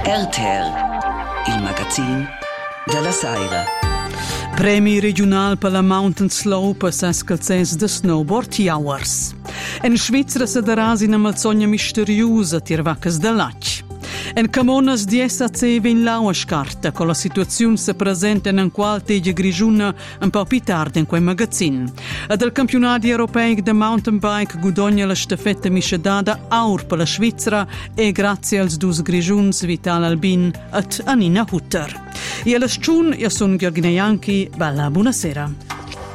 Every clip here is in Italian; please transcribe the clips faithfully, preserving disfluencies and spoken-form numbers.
R T R, il magazin della Saira. Premi regional per la Mountain Slope ses calzers de Snowboard Hours. En Svizzera se darà in una malsogna misteriosa tir vacas de lac. En Camonas di S A C vin laua scarta, con la situazione se presenta in un qual teglia grigiuna un po' più tardi in quel magazzin. Ed al campionati europei de mountain bike gudogna la stafetta miscedada aur per la Svizzera e grazie als dus grigiuns Vital Albin et Anina Hutter. E alla sciun, io sono Gheorghina Ianchi, bella buonasera.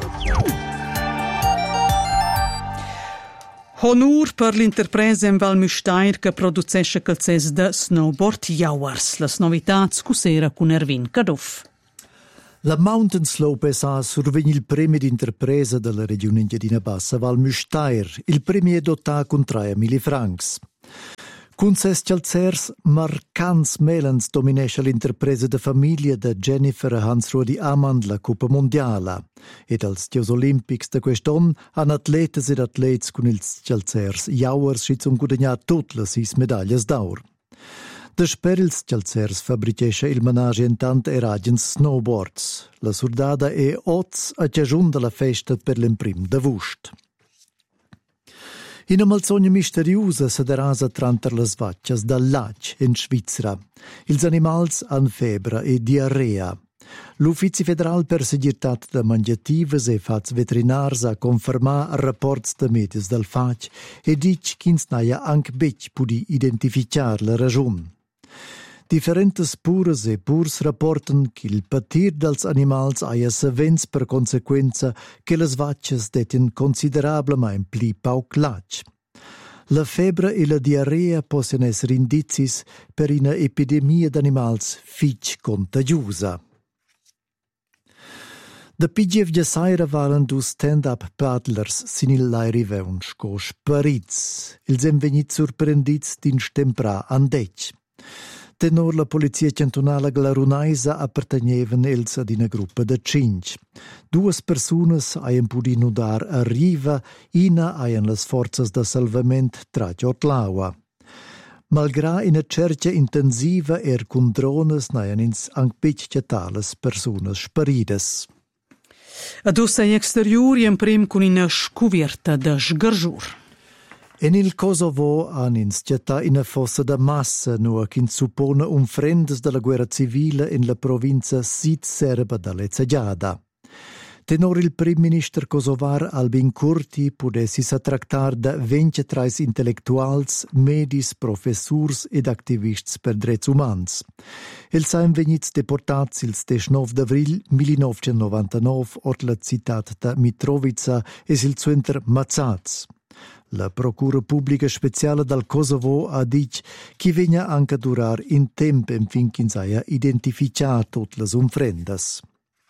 Honor per l'interpresa in Val Müstair che producesce calzes de Snowboard Hours. Las novitats cusera con Ervin Cadoff. La Mountain Slope S A survegna il premio d'interpresa della regione Engadina Bassa Val Müstair. Il premio è dotato con tremila francs. Con ses calzers marcants melens dominesce l'interpresa de famiglia de Jennifer e Hans-Rudi Amand la Coppa Mondiala. Ed als Gios Olimpics de quest'on han atletes ed atlets con ils calzers jauers schizum guadagnat tut le sis medaglias d'or. Desper ils calzers fabricesce il menage intant eragens snowboards. La surdada è oz a giajunda la festa per l'imprim de vust. In una malsogna misteriosa se derasa tranter las vaccias dal lac in Svizzera. Ils animals han febra e diarrea. L'Uffizi federal per segirtat de mangiatives e fats veterinars ha confermar rapports de medias del fac e dic ch'ins naia anche bec pudi identificar la ragion. Differentes pures e purs rapporten che il patir dels animals aia savens per consequenza che las vaccias detien considerablemente pli pauc lac. La febbre e la diarrea possono essere indizis per una epidemia d'animals fich contagiosa. Da P G F de Saira waren du stand-up paddlers sin il lai riveunsch co sparits. Ils hem vegnit surprendits din stempra an dec. Tenor la polizia cantonala glarunaisa appartegnevan els ad una gruppa de cinc. Duas personas haien pudi nudar a riva, ina haien las forzas de salvament tragiot l'aua. Malgrà una cerca intensiva er cun drones naien ins anc pitg tales personas sparides. Ad ussai exteriori in prim con una scuvierta de sgarzur. En il Kosovo han insciata in a fossa da massa nua che suppone un frendes della guerra civile in la provincia sud-serba dall'Ezzagiada. Tenor il prim minister kosovar Albin Kurti pudessi s'attractar da ventitré intellectuals, medis, professurs ed activists per drets umans. Els han vegnits deportats il diciannove d'avril millenovecentonovantanove ot la citat da Mitrovica es il suenter mazzats. La Procura Pubblica Speciale dal Kosovo ha dit che vegna anche durar in tempo fin che s'aia identificato tutte le umfrendas.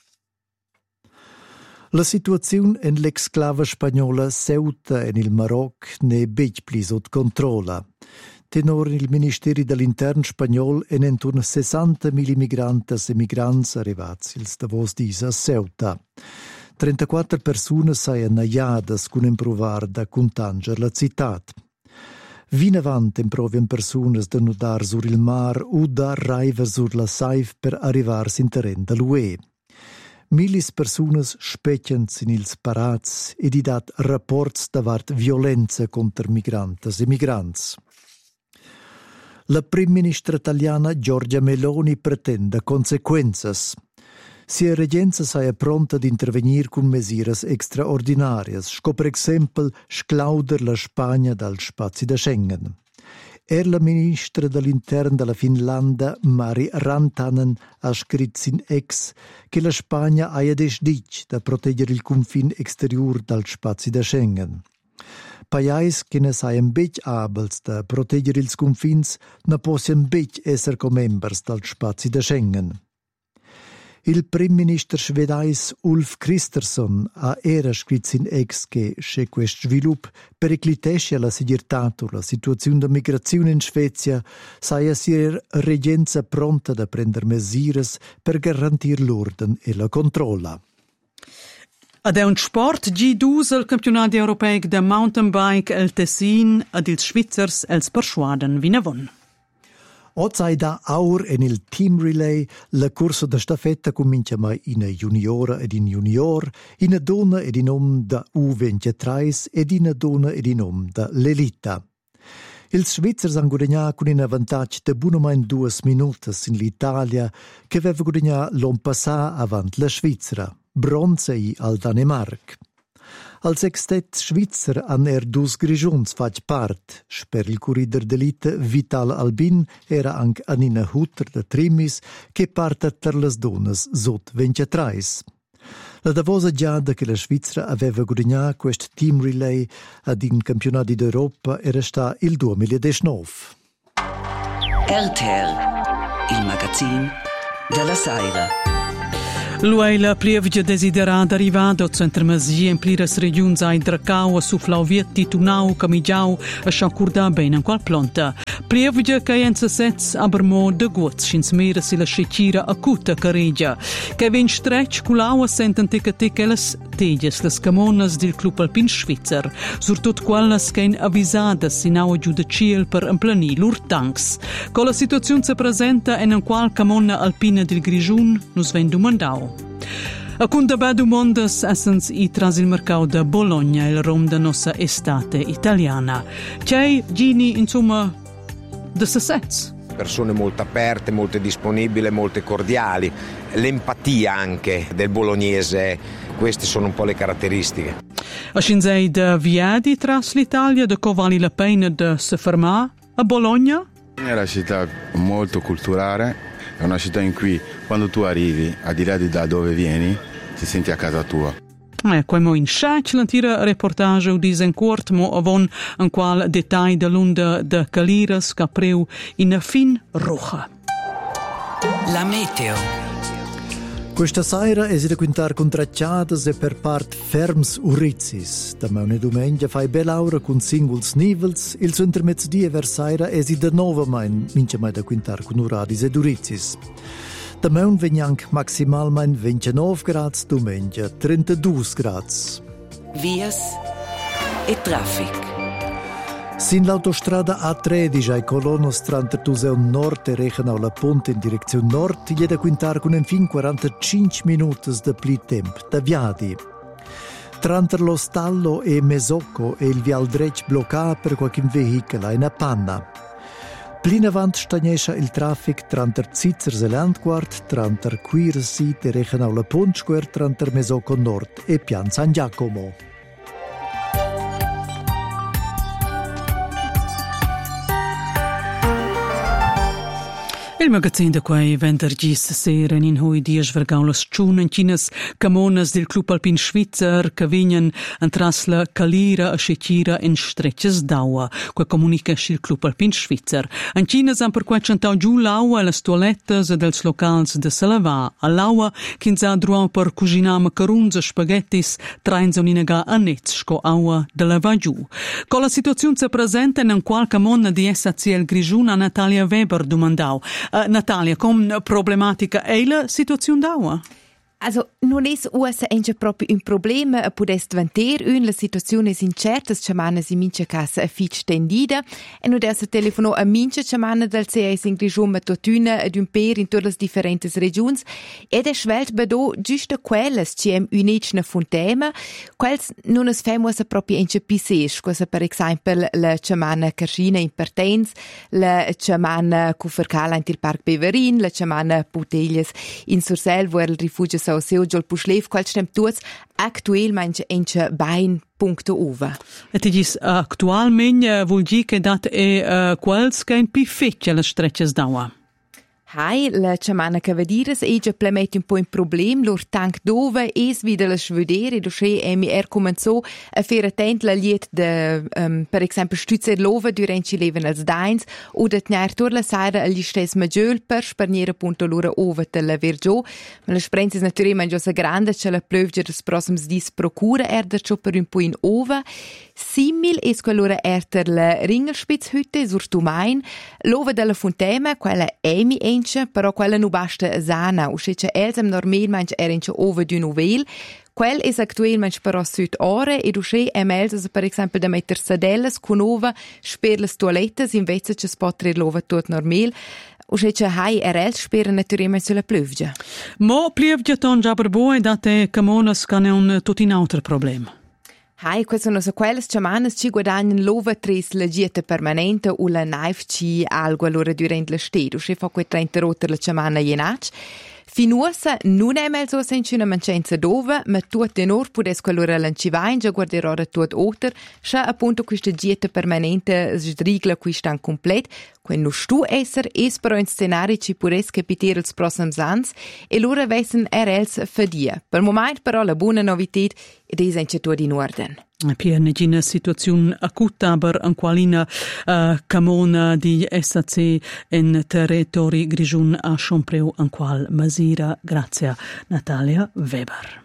La situazione in l'exclave spagnola Ceuta e il Maroc ne bec pli sotto controlla. Tenor il Ministeri dell'Intern spagnol en intorno sessantamila migrantes e migrants arrivats ils davos dis a Ceuta. trentaquattro persone saien naiadas con improvar da contanger la citat. Vinavant improvian personas da nudar sur il mar o da raiva sur la saif per arrivar sin terren da l'U E. Millis personas specchian in ils parats ed i dat rapports davart violenza contra migrantes e migrants. La prim ministra italiana Giorgia Meloni pretende consequenzas. Sia regenza saia pronta ad intervenir con mesiras extraordinarias, sco per exempel sclauder la Spagna dal spazi da Schengen. Er la ministra dell'Intern della Finlandia, Mari Rantanen, ha scritto in ex che la Spagna ha desdic da proteggere il confine exterior dal spazi da Schengen. Pajais che ne saien bec abels da proteggere ils confins ne possian bec esser co-members dal spazi da Schengen. Il prim minister svedais Ulf Kristersson ha era scritto in ex che se questo sviluppo periclitesce la sicurezza la situazione di migrazione in Svezia saia sia regenza pronta da prendere misure per garantire l'ordine e la controlla. Ad è un sport G due al campionato europeo de mountain bike el Tessin ad ils Svizzers els perschuaden vinavon. Oggi da aur en il team relay la corsa da stafetta comincia mai in juniora ed in junior, in donna ed in om da U ventitré ed in donna ed in om da l'elita. Ils Svizzers han guadagnato con un vantaggio de buonomain due minuti in l'Italia che aveva guadagnato l'on passà avant la Svizzera, bronze al Danemark. Al sextet Svizzer han er dus grigiuns faig part. Per il corrider d'elite Vital Albin era anche Anina Hutter de Trimis che parta per las donas sot ventitré. La davosa giada che la Svizzera aveva guadagnato questo team relay ad in campionati d'Europa era sta il duemiladiciannove. R T L, il magazine della Saira. Lueila prievgia desiderada arrivado centre masia in pliras regions ai Dracau a Suflau Vietti, Tunau, Camigiau a Sciacurda ben in qual planta. Prievgia che enza sets aber mo de guts schins mera si la scecira acuta caregia. Che ven stretch culau a senten teca teca las tegias, las camonas del club alpin Svizzer, surtut quellas che in avisadas in au giù de ciel per emplani lur tanks. Co la situazione se presenta en en qual camona alpina del Grigiun nus ven domandau. A cunda badu mondas essens i tras il mercau da Bologna il rom da nossa estate italiana. C'è Gini, insomma, de sessets. Persone molto aperte, molto disponibili, molto cordiali. L'empatia anche del bolognese, queste sono un po' le caratteristiche. A scinzei da viadi tras l'Italia, da co vali la pena de se fermare a Bologna? È una città molto culturale. È una città in cui quando tu arrivi, al di là di da dove vieni, ti senti a casa tua. Eh, quemo in schac l'antira reportage udis en quart mo avon en qual detai de l'unda de Caliras capreu in fin roja. La meteo. Questa sera è da quintar contracciadas e per part ferms urizis. Da una domenica fai bell'aura con singles nivels, il suo intermezzo versaira è da nova main, mince mai da quintar con uradis ed urizis. Da un venjank maximalmein ventinove gradi domenica, trentadue gradi. Vias e traffic. Sin l'autostrada A tredici ai colonos trentadue nord e recano la ponte in direzione nord, gli è da quintar con infin quarantacinque minuti da pli temp da viadi. Tra lo stallo e Mesocco e il vial dretg bloccato per qualche veicolo in a panna. Plin avant stagnescia il traffic tra Zitzers e Landquart, tra Queer Seat e recano la ponte square tra Mesocco nord e Pian San Giacomo. Il magazin da quei venerdis sera in hui dies vergau las ciunancinas camonas del club alpin Svizzer che vignan antras la Calira a Scecira in strecces d'aua, que comunica il club alpin Svizzer. Ancinas han per quai centau giù l'aua e las toilettas dels locals de Salavà, a l'aua ch'ins ha druau per cucinare macaruns e spaghettis trains un inaga a netzsco aua de lava giù. Co la situazione se presenta in qual camona di S A C L Grigiun a Natalia Weber domandau. Uh, Natalia, com problematica è la situazione d'acqua? Also, non è usa enge proprio un problema a podest vanter un la situazione è incerta, chamana si mince casa a fitch tendida e non deve telefono a mince chamana dal C S in Grigiun ma totuna ad un per in tutte le differenti regioni ed è svelt bedo giusto quelles ci è un'icna fontema, quels non es femos proprio enge pises, cosa per esempio la chamana Carcina in Pertens, la chamana Cufercala in il Parc Beverin, la chamana Putellas in Sursel, wo er il rifugio sau seu giol puschlev, qual stem tuts actuel manche enche bain punto uva. E ti dis actualment vuol dir che dat è uh, quals che in pi feccia le strecces d'aua. Hai, la chamana Cavadiras è già plemet un po' un problem, lor tank dove es wieder la schvedere, do che emi er comenzò a fer attent la liet de, um, per esempio, stützer lova durante i leven als dains, o de tner tur la saira agli stes maggiol per sparniere appunto l'ora ova de la vergio, ma la sprenza è naturalmente già grande, c'è la plövgia des prossims dis procura er der ciò per un po' in ova, simil es quell'ora er ter la Ringelspitzhütte, surtumain, l'ova de la fontema, quella emi però quella non basta sana, uscece elsam normalmente era in ova di novel, Quel è attualmente però sud ore ed usce è meglio per esempio da mettere sadellas con ova per le toilettes invece che si può trovare tutto normale. Usce che hai R L spera naturalmente sulla pluvia. Mo pluvia ton già per voi date camonas che è un tutto un altro problema. Hai, queste sono quelle settimane ci guadagnano l'ova tris la dieta permanente o la knife ci algo allora durante l'estate. Usce fa quei trenta rotte la settimana jenac. Finuosa non è mai so senza una mancenza d'ova, ma tutto in or può allora lancivain, già guarderò tutto oltre, se appunto questa dieta permanente sdrigla questa in completo, quando stu essere es però in scenari ci può capitare il prossimo anni, e loro vessen R Ls fadia. Per il momento però la buona novità è che è tutto in ordine. Per una situazione acuta per un qualina uh, camona di S C in territori grigiun a Schompreu in qual masira. Grazie Natalia Weber.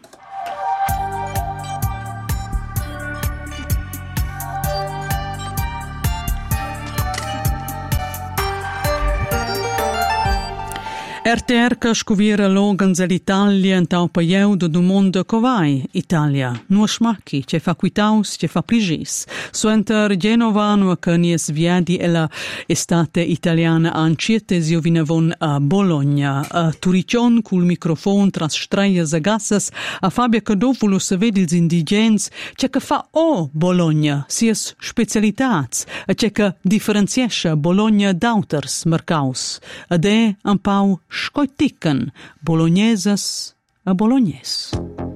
R T R che scoviera logans all'Italia in tau paieudo du mondo covai, Italia. Nua smacchi, ce fa quitaus, ce fa pligis. Suenter Genova nua che nies viadi e la estate italiana anciete zio vinavon a Bologna. A Turicion cul microfon tras straias e gassas a Fabia Cadovulus vedi ils indigens ce che fa o Bologna, sias specialitats, e ce che differenziesce Bologna d'auters mercaus. Ed è un pau scoitican bolognesas a bolognes.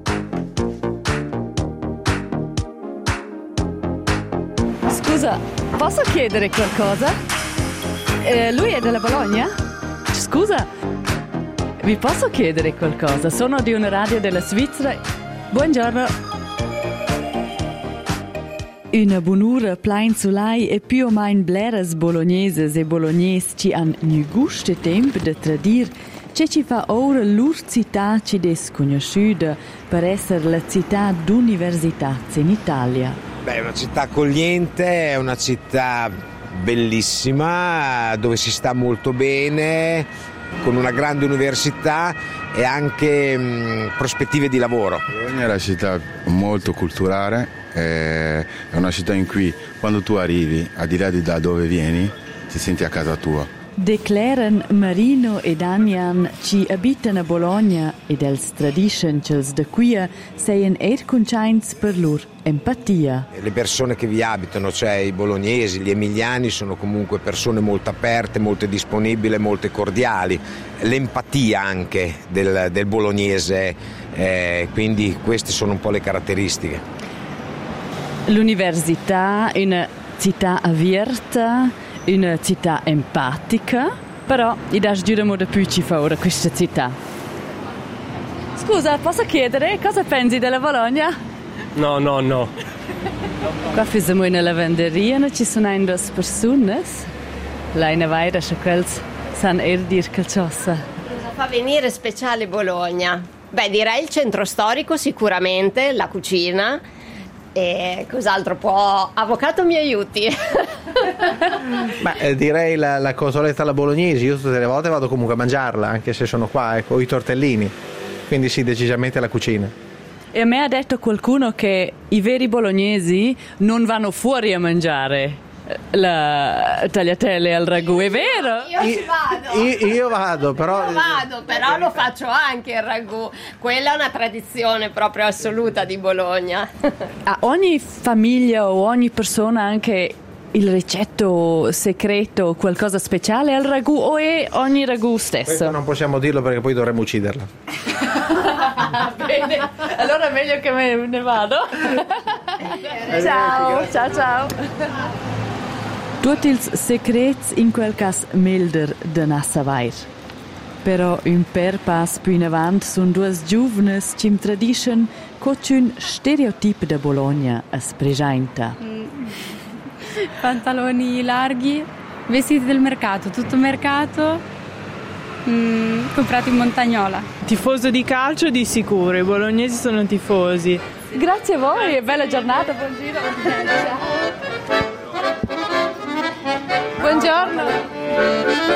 Scusa, posso chiedere qualcosa? Eh, lui è della Bologna? Scusa, vi posso chiedere qualcosa? Sono di una radio della Svizzera. Buongiorno. Una buon'ora plein solai e più o meno bleras bologneses e bolognesi ci han nu gusto tempo de tradir che ci fa ora l'ur città ci desconosciuta per essere la città d'università in Italia. Beh, è una città accogliente, è una città bellissima dove si sta molto bene, con una grande università e anche mh, prospettive di lavoro. Bologna è una città molto culturale. È una città in cui quando tu arrivi, al di là di da dove vieni, ti senti a casa tua. Declaran Marino e Damian ci abitano a Bologna ed els tradiscono che da qui seien er conscients per loro empatia. Le persone che vi abitano, cioè i bolognesi, gli emiliani, sono comunque persone molto aperte, molto disponibili, molto cordiali. L'empatia anche del, del bolognese, eh, quindi queste sono un po' le caratteristiche. L'università è una città aperta, una città empatica, però i das giudamo da più ci fa ora questa città. Scusa, posso chiedere cosa pensi della Bologna? No, no, no. Qua fisiamo in una lavanderia, ci sono in due persone. L'una vaida, che quels sanno er dir qualcosa. Cosa fa venire speciale Bologna? Beh, direi il centro storico sicuramente, la cucina. E cos'altro può? Avvocato, mi aiuti? Beh, direi la, la cosoletta alla bolognese. Io tutte le volte vado comunque a mangiarla, anche se sono qua, ecco, i tortellini. Quindi sì, decisamente la cucina. E a me ha detto qualcuno che i veri bolognesi non vanno fuori a mangiare la tagliatelle al ragù, è vero? Io ci vado. Io, io vado, però... Io vado, però lo faccio anche il ragù. Quella è una tradizione proprio assoluta di Bologna. A ogni famiglia o ogni persona anche il ricetto segreto, qualcosa speciale al ragù, o è ogni ragù stesso? Questo non possiamo dirlo perché poi dovremmo ucciderla. Bene, allora è meglio che me ne vado. Ciao, ciao, ciao. Tutti i segreti in quel caso milder de Nassavair. Però un per pass più in avanti sono due giovani che mi tradiscono che un stereotipo da Bologna es presenta. Mm. Pantaloni larghi, vestiti del mercato, tutto mercato, mm, comprato in Montagnola. Tifoso di calcio di sicuro, i bolognesi sono tifosi. Grazie a voi, bella giornata, buon giro. Buongiorno.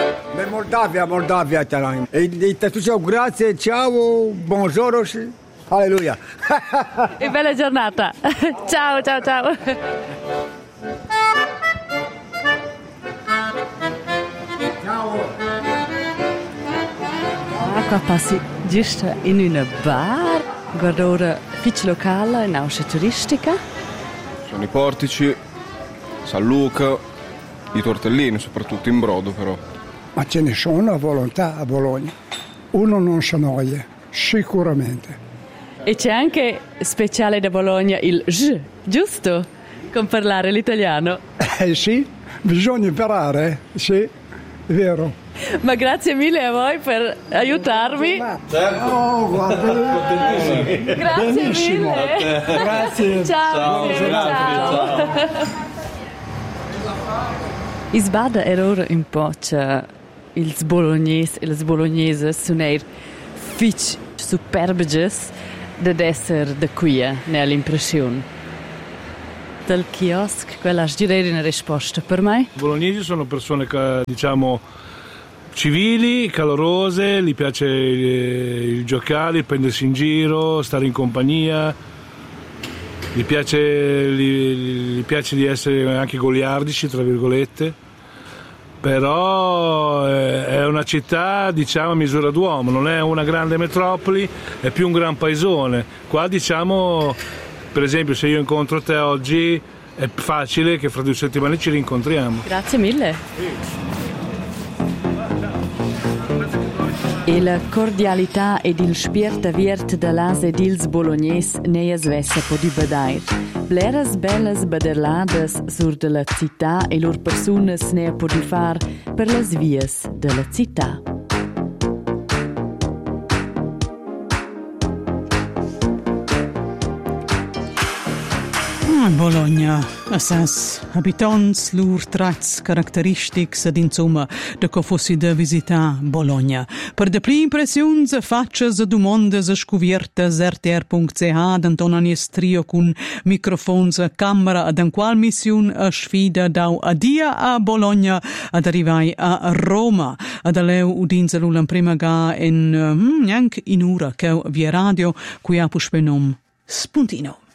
Moldavia, Moldavia, e, e, e, grazie, ciao, buongiorno. Alleluia. E bella giornata. Ciao, ciao, ciao. Qua passi giusto in una bar, guarda ora fitch locale, in auscia turistica. Sono i portici, San Luca, i tortellini, soprattutto in brodo però. Ma ce ne sono a volontà a Bologna. Uno non si annoia, sicuramente. E c'è anche speciale da Bologna il J, giusto? Con parlare l'italiano. Eh sì, bisogna imparare, sì, è vero. Ma grazie mille a voi per aiutarmi. Oh, guarda. Grazie Benissimo. mille. Grazie. Ciao. Ciao. Ciao. Ciao. Isbada era ora un po' che ils bolognesi e le bolognese sono fitch superbiges da essere da qui, ne ha l'impressione. Dal kiosk, quella è una risposta per me. I bolognesi sono persone che, diciamo, civili, calorose, gli piace il, il giocare, prendersi in giro, stare in compagnia, gli piace, gli, gli piace di essere anche goliardici, tra virgolette, però è una città, diciamo, a misura d'uomo, non è una grande metropoli, è più un gran paesone. Qua, diciamo, per esempio, se io incontro te oggi è facile che fra due settimane ci rincontriamo. Grazie mille. E la cordialità ed il spirito viert dell'ase dils bolognes ne es vessa po di badair. Bleras bellas baderlades sur de la città e lor personas ne po di far per las vias della città. Bologna, assas abitants, lur trats caracteristics ed insomma de co fossi da visita Bologna. Per de pli impressions faccias e domondes e scuviertas r t r punct c h d'Anton Anies Trio cun microfons a camera ad an qual mission a sfida dau a dia a Bologna ad arrivai a Roma. Ad aleu udinza l'ulan prima ga in, uh, neanche in ura che via radio qui a puspenom Spuntino.